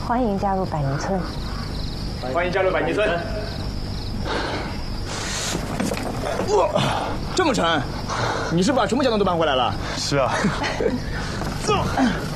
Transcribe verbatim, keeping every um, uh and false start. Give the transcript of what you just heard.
欢迎加入百泥村。 欢迎加入百泥村。哇，这么沉，你是把全部家当都搬回来了？ 是啊。 走。